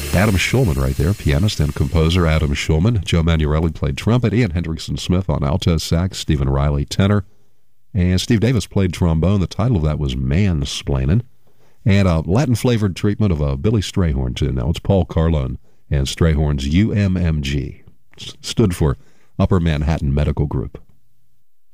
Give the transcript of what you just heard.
Adam Schulman right there, pianist and composer Adam Schulman. Joe Manuelli played trumpet, Ian Hendrickson-Smith on alto sax, Stephen Riley tenor, and Steve Davis played trombone. The title of that was Mansplainin'. And a Latin-flavored treatment of a Billy Strayhorn tune. Now it's Paul Carlone and Strayhorn's UMMG. Stood for Upper Manhattan Medical Group.